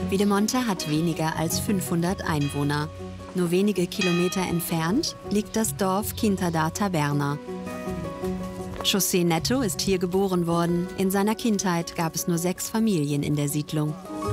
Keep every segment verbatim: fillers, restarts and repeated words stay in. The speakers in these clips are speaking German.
Videmonte hat weniger als fünfhundert Einwohner. Nur wenige Kilometer entfernt liegt das Dorf Quinta da Taberna. José Neto ist hier geboren worden. In seiner Kindheit gab es nur sechs Familien in der Siedlung.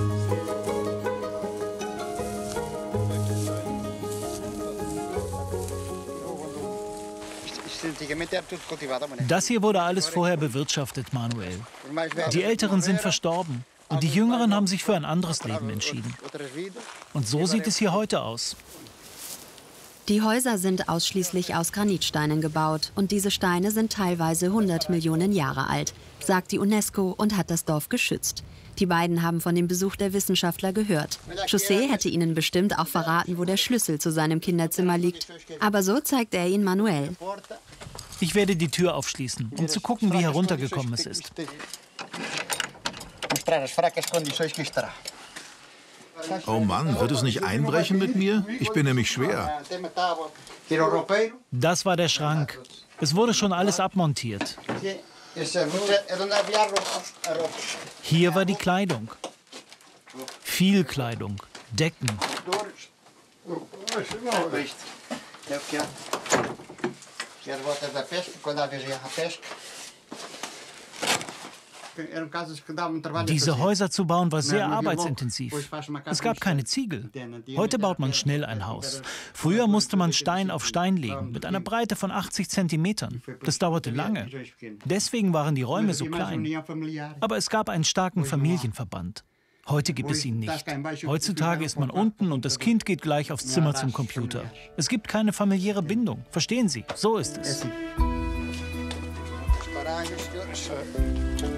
Das hier wurde alles vorher bewirtschaftet, Manuel. Die Älteren sind verstorben und die Jüngeren haben sich für ein anderes Leben entschieden. Und so sieht es hier heute aus. Die Häuser sind ausschließlich aus Granitsteinen gebaut und diese Steine sind teilweise hundert Millionen Jahre alt, sagt die UNESCO und hat das Dorf geschützt. Die beiden haben von dem Besuch der Wissenschaftler gehört. José hätte ihnen bestimmt auch verraten, wo der Schlüssel zu seinem Kinderzimmer liegt. Aber so zeigt er ihn Manuel. Ich werde die Tür aufschließen, um zu gucken, wie heruntergekommen es ist. Oh Mann, wird es nicht einbrechen mit mir? Ich bin nämlich schwer. Das war der Schrank. Es wurde schon alles abmontiert. Hier war die Kleidung. Viel Kleidung, Decken. Diese Häuser zu bauen war sehr arbeitsintensiv. Es gab keine Ziegel. Heute baut man schnell ein Haus. Früher musste man Stein auf Stein legen, mit einer Breite von achtzig Zentimetern. Das dauerte lange. Deswegen waren die Räume so klein. Aber es gab einen starken Familienverband. Heute gibt es ihn nicht. Heutzutage ist man unten und das Kind geht gleich aufs Zimmer zum Computer. Es gibt keine familiäre Bindung. Verstehen Sie? So ist es.